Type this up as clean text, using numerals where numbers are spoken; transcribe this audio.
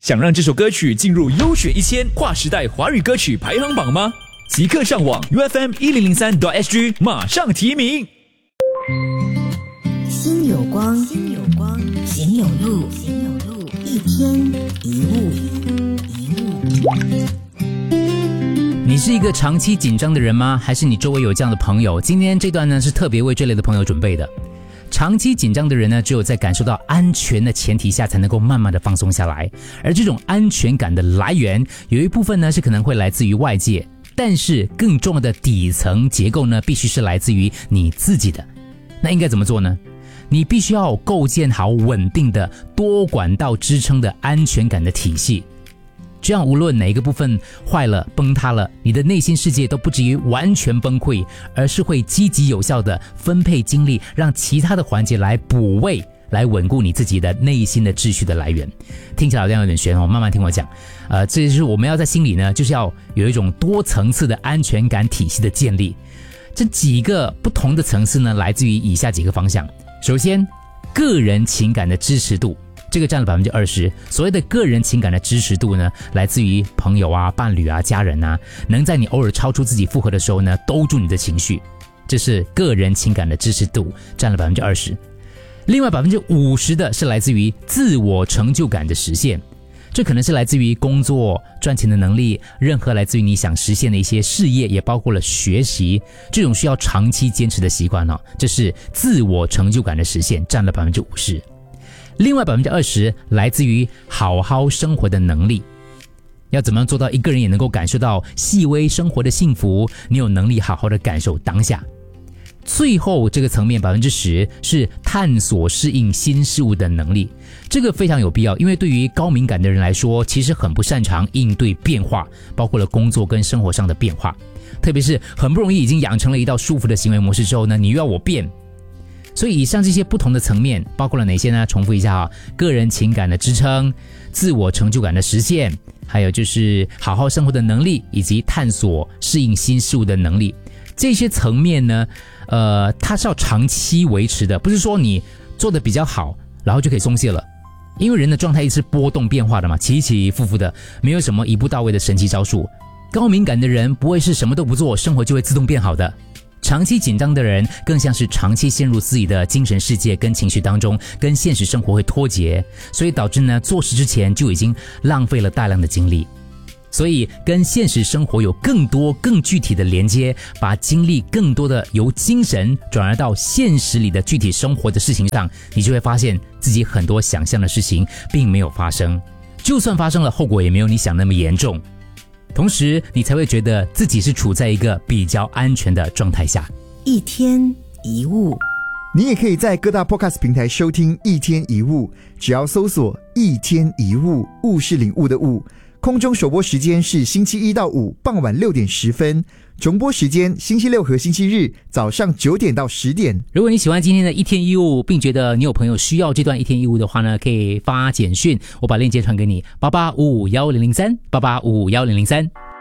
想让这首歌曲进入优选1000跨时代华语歌曲排行榜吗？即刻上网 UFM1003.SG 马上提名。 心有光，行有路，一天一物。 你是一个长期紧张的人吗？还是你周围有这样的朋友？今天这段呢是特别为这类的朋友准备的。长期紧张的人呢，只有在感受到安全的前提下，才能够慢慢的放松下来。而这种安全感的来源，有一部分呢是可能会来自于外界，但是更重要的底层结构呢，必须是来自于你自己的。那应该怎么做呢？你必须要构建好稳定的多管道支撑的安全感的体系。这样无论哪一个部分坏了崩塌了，你的内心世界都不至于完全崩溃，而是会积极有效的分配精力，让其他的环节来补位，来稳固你自己的内心的秩序的来源。听起来好像有点玄哦，慢慢听我讲。这就是我们要在心里呢，就是要有一种多层次的安全感体系的建立。这几个不同的层次呢，来自于以下几个方向。首先，个人情感的支持度。这个占了 20%。 所谓的个人情感的支持度呢，来自于朋友啊、伴侣啊、家人啊，能在你偶尔超出自己负荷的时候呢，兜住你的情绪。这是个人情感的支持度，占了 20%。 另外 50% 的是来自于自我成就感的实现。这可能是来自于工作、赚钱的能力，任何来自于你想实现的一些事业，也包括了学习，这种需要长期坚持的习惯哦，这是自我成就感的实现，占了 50%。另外 20% 来自于好好生活的能力。要怎么样做到一个人也能够感受到细微生活的幸福？你有能力好好的感受当下。最后这个层面 10% 是探索适应新事物的能力。这个非常有必要，因为对于高敏感的人来说，其实很不擅长应对变化，包括了工作跟生活上的变化。特别是很不容易已经养成了一道舒服的行为模式之后呢，你又要我变。所以以上这些不同的层面包括了哪些呢？重复一下啊，个人情感的支撑，自我成就感的实现，还有就是好好生活的能力，以及探索适应新事物的能力。这些层面呢，它是要长期维持的，不是说你做得比较好然后就可以松懈了。因为人的状态一直是波动变化的嘛，起起伏伏的，没有什么一步到位的神奇招数。高敏感的人不会是什么都不做，生活就会自动变好的。长期紧张的人更像是长期陷入自己的精神世界跟情绪当中，跟现实生活会脱节，所以导致呢做事之前就已经浪费了大量的精力。所以跟现实生活有更多更具体的连接，把精力更多的由精神转而到现实里的具体生活的事情上，你就会发现自己很多想象的事情并没有发生，就算发生了，后果也没有你想那么严重。同时你才会觉得自己是处在一个比较安全的状态下。 一天一物。 你也可以在各大 podcast 平台收听一天一物，只要搜索一天一物，物是领悟的物。空中首播时间是星期1到5傍晚6点10分，重播时间星期6和星期日早上9点到10点。 如果你喜欢今天的一天一物，并觉得你有朋友需要这段一天一物的话呢，可以发简讯，我把链接传给你，88551003，88551003。